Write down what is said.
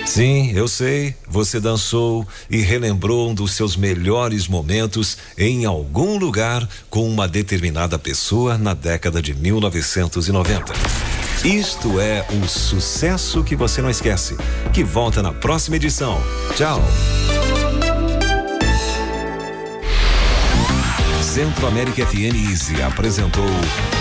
Sim, eu sei, você dançou e relembrou um dos seus melhores momentos em algum lugar com uma determinada pessoa na década de 1990. Isto é o sucesso que você não esquece, que volta na próxima edição. Tchau. Centro América FM Easy apresentou